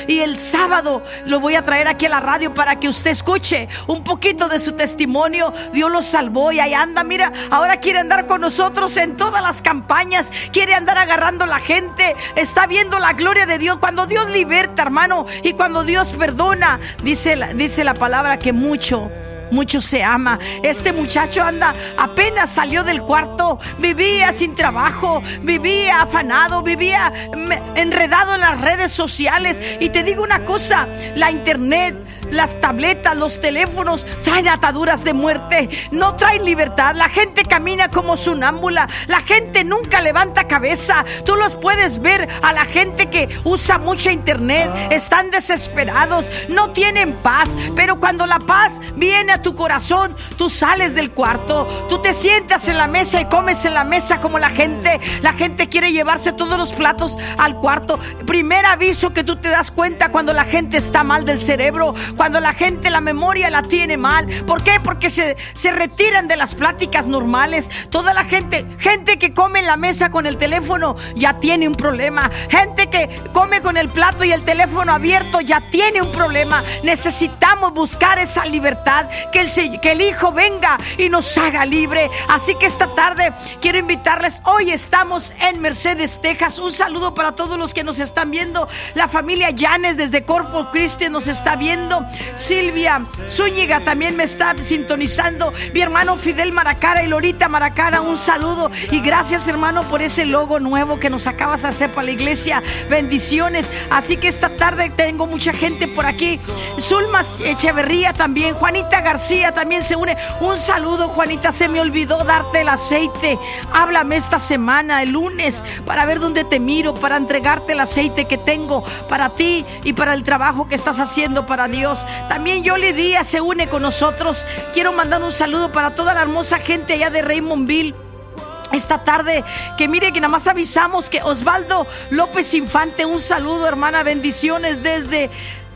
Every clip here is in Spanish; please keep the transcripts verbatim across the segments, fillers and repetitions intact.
y el sábado lo voy a traer aquí a la radio para que usted escuche un poquito de su testimonio. Dios lo salvó y ahí anda, mira, ahora quiere andar con nosotros en todas las campañas, quiere andar agarrando a la gente, está viendo la gloria de Dios. Cuando Dios liberta, hermano, y cuando Dios perdona, dice la, dice la palabra que mucho mucho se ama. Este muchacho anda, apenas salió del cuarto, vivía sin trabajo, vivía afanado, vivía enredado en las redes sociales. Y te digo una cosa, la internet, las tabletas, los teléfonos traen ataduras de muerte, no traen libertad. La gente camina como sonámbula, la gente nunca levanta cabeza. Tú los puedes ver a la gente que usa mucha internet, están desesperados, no tienen paz. Pero cuando la paz viene a tu corazón, tú sales del cuarto, tú te sientas en la mesa y comes en la mesa como la gente. La gente quiere llevarse todos los platos al cuarto. Primer aviso que tú te das cuenta cuando la gente está mal del cerebro, cuando la gente la memoria la tiene mal. ¿Por qué? Porque se, se retiran de las pláticas normales. Toda la gente, gente que come en la mesa con el teléfono ya tiene un problema. Gente que come con el plato y el teléfono abierto ya tiene un problema. Necesitamos buscar esa libertad, que el, que el Hijo venga y nos haga libre. Así que esta tarde quiero invitarles. Hoy estamos en Mercedes, Texas. Un saludo para todos los que nos están viendo. La familia Llanes desde Corpus Christi nos está viendo. Silvia Zúñiga también me está sintonizando. Mi hermano Fidel Maracara y Lorita Maracara, un saludo y gracias, hermano, por ese logo nuevo que nos acabas de hacer para la iglesia. Bendiciones. Así que esta tarde tengo mucha gente por aquí. Zulma Echeverría también, Juanita García también se une. Un saludo, Juanita, se me olvidó darte el aceite. Háblame esta semana, el lunes, para ver dónde te miro, para entregarte el aceite que tengo para ti y para el trabajo que estás haciendo para Dios. También Yoli Díaz se une con nosotros. Quiero mandar un saludo para toda la hermosa gente allá de Raymondville esta tarde, que mire que nada más avisamos que Osvaldo López Infante, un saludo, hermana, bendiciones desde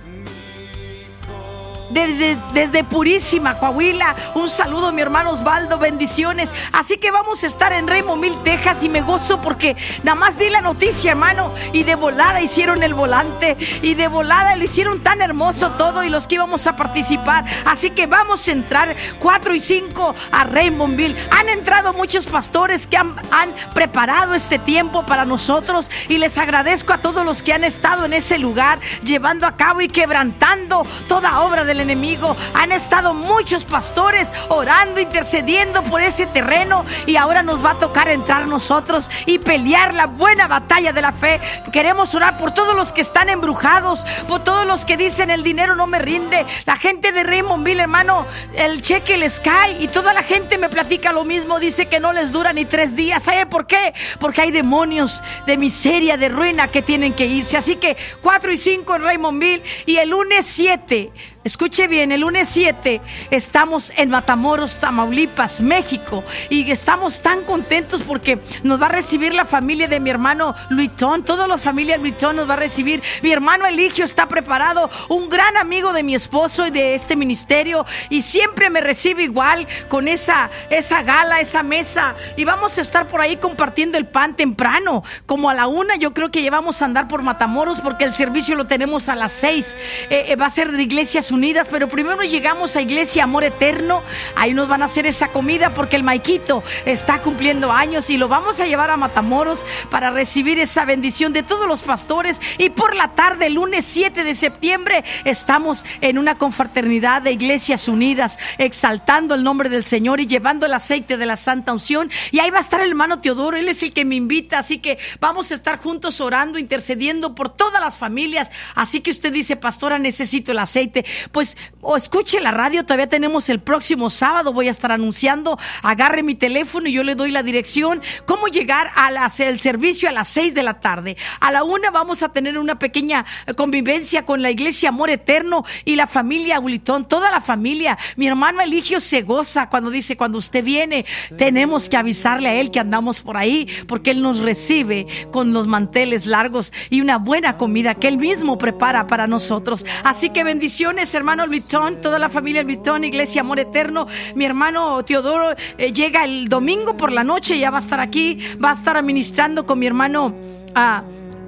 Desde, desde Purísima, Coahuila. Un saludo, mi hermano Osvaldo, bendiciones. Así que vamos a estar en Raymondville, Texas, y me gozo porque nada más di la noticia, hermano, y de volada hicieron el volante, y de volada lo hicieron tan hermoso todo, y los que íbamos a participar. Así que vamos a entrar cuatro y cinco a Raymondville. Han entrado muchos pastores que han, han preparado este tiempo para nosotros, y les agradezco a todos los que han estado en ese lugar llevando a cabo y quebrantando toda obra del enemigo. Han estado muchos pastores orando, intercediendo por ese terreno, y ahora nos va a tocar entrar nosotros y pelear la buena batalla de la fe. Queremos orar por todos los que están embrujados, por todos los que dicen el dinero no me rinde. La gente de Raymondville, hermano, el cheque les cae, y toda la gente me platica lo mismo, dice que no les dura ni tres días. ¿Sabe por qué? Porque hay demonios de miseria, de ruina, que tienen que irse. Así que cuatro y cinco en Raymondville, y el lunes siete, escuche bien, el lunes siete estamos en Matamoros, Tamaulipas, México, y estamos tan contentos porque nos va a recibir la familia de mi hermano Luitón. Toda la familia Luitón nos va a recibir. Mi hermano Eligio está preparado, un gran amigo de mi esposo y de este ministerio, y siempre me recibe igual con esa, esa gala, esa mesa, y vamos a estar por ahí compartiendo el pan temprano, como a la una. Yo creo que llevamos a andar por Matamoros porque el servicio lo tenemos a las seis. Eh, eh, va a ser de Iglesias Unidas, pero primero llegamos a Iglesia Amor Eterno. Ahí nos van a hacer esa comida porque el Maiquito está cumpliendo años, y lo vamos a llevar a Matamoros para recibir esa bendición de todos los pastores. Y por la tarde, el lunes siete de septiembre, estamos en una confraternidad de Iglesias Unidas, exaltando el nombre del Señor y llevando el aceite de la Santa Unción. Y ahí va a estar el hermano Teodoro, él es el que me invita. Así que vamos a estar juntos orando, intercediendo por todas las familias. Así que usted dice, pastora, necesito el aceite. Pues o escuche la radio, todavía tenemos el próximo sábado, voy a estar anunciando. Agarre mi teléfono y yo le doy la dirección, cómo llegar al el servicio a las seis de la tarde. A la una vamos a tener una pequeña convivencia con la Iglesia Amor Eterno y la familia Ulitón, toda la familia. Mi hermano Eligio se goza cuando dice, cuando usted viene, tenemos que avisarle a él que andamos por ahí, porque él nos recibe con los manteles largos y una buena comida que él mismo prepara para nosotros. Así que bendiciones, hermano Luitón, toda la familia Luitón, Iglesia Amor Eterno. Mi hermano Teodoro eh, llega el domingo por la noche, ya va a estar aquí, va a estar administrando con mi hermano uh,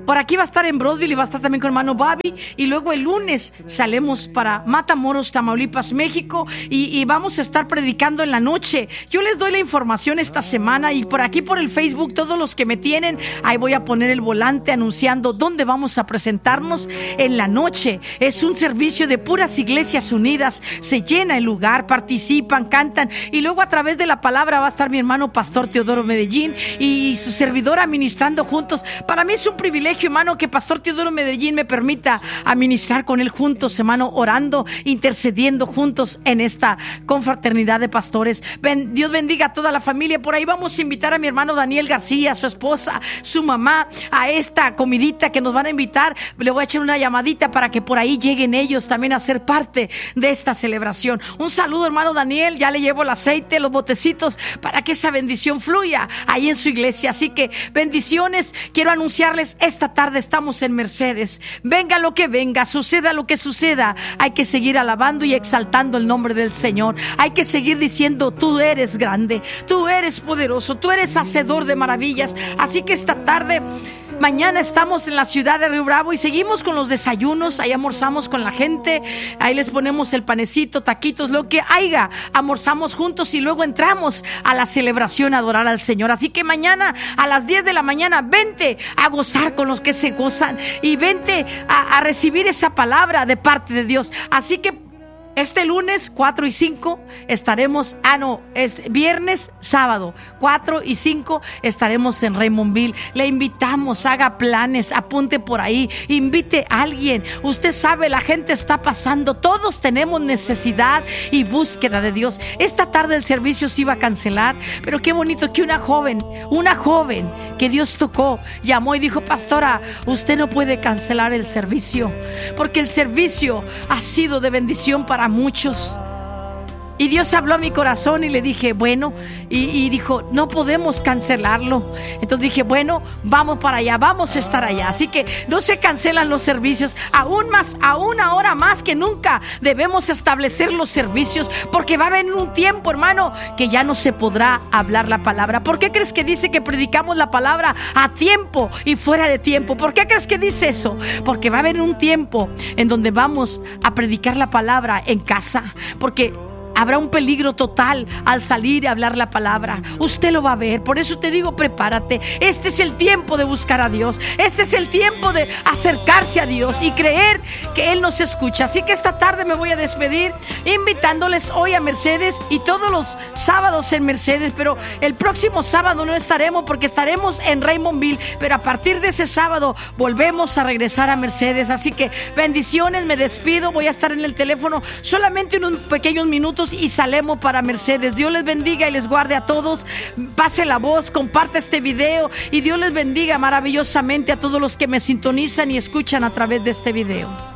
por aquí va a estar en Broadville y va a estar también con hermano Bobby. Y luego el lunes salimos para Matamoros, Tamaulipas, México. Y, y vamos a estar predicando en la noche. Yo les doy la información esta semana. Y por aquí por el Facebook, todos los que me tienen, ahí voy a poner el volante anunciando dónde vamos a presentarnos en la noche. Es un servicio de puras iglesias unidas. Se llena el lugar, participan, cantan. Y luego a través de la palabra va a estar mi hermano Pastor Teodoro Medellín y su servidora ministrando juntos. Para mí es un privilegio, hermano, que Pastor Teodoro Medellín me permita administrar con él juntos, hermano, orando, intercediendo juntos en esta confraternidad de pastores. Ben, Dios bendiga a toda la familia. Por ahí vamos a invitar a mi hermano Daniel García, a su esposa, su mamá, a esta comidita que nos van a invitar. Le voy a echar una llamadita para que por ahí lleguen ellos también a ser parte de esta celebración. Un saludo, hermano Daniel. Ya le llevo el aceite, los botecitos, para que esa bendición fluya ahí en su iglesia. Así que bendiciones. Quiero anunciarles, esta tarde estamos en Mercedes. Venga lo que venga, suceda lo que suceda, hay que seguir alabando y exaltando el nombre del Señor. Hay que seguir diciendo: tú eres grande, tú eres poderoso, tú eres hacedor de maravillas. Así que esta tarde, mañana estamos en la ciudad de Río Bravo y seguimos con los desayunos. Ahí almorzamos con la gente, ahí les ponemos el panecito, taquitos, lo que haya, almorzamos juntos y luego entramos a la celebración a adorar al Señor. Así que mañana a las diez de la mañana, vente a gozar con los que se gozan y vente a, a recibir esa palabra de parte de Dios. Así que este lunes cuatro y cinco estaremos, ah no, es viernes, sábado, cuatro y cinco estaremos en Raymondville. Le invitamos, haga planes, apunte por ahí, invite a alguien. Usted sabe, la gente está pasando, todos tenemos necesidad y búsqueda de Dios. Esta tarde el servicio se iba a cancelar, pero qué bonito que una joven, una joven que Dios tocó, llamó y dijo: pastora, usted no puede cancelar el servicio, porque el servicio ha sido de bendición para muchos. Y Dios habló a mi corazón y le dije, bueno, y, y dijo, no podemos cancelarlo. Entonces dije, bueno, vamos para allá, vamos a estar allá. Así que no se cancelan los servicios. Aún más, aún ahora más que nunca debemos establecer los servicios, porque va a haber un tiempo, hermano, que ya no se podrá hablar la palabra. ¿Por qué crees que dice que predicamos la palabra a tiempo y fuera de tiempo? ¿Por qué crees que dice eso? Porque va a haber un tiempo en donde vamos a predicar la palabra en casa, porque habrá un peligro total al salir y hablar la palabra. Usted lo va a ver. Por eso te digo, prepárate. Este es el tiempo de buscar a Dios. Este es el tiempo de acercarse a Dios y creer que Él nos escucha. Así que esta tarde me voy a despedir invitándoles hoy a Mercedes y todos los sábados en Mercedes. Pero el próximo sábado no estaremos, porque estaremos en Raymondville. Pero a partir de ese sábado volvemos a regresar a Mercedes. Así que bendiciones, me despido. Voy a estar en el teléfono solamente unos pequeños minutos y salemos para Mercedes. Dios les bendiga y les guarde a todos. Pase la voz, comparte este video y Dios les bendiga maravillosamente a todos los que me sintonizan y escuchan a través de este video.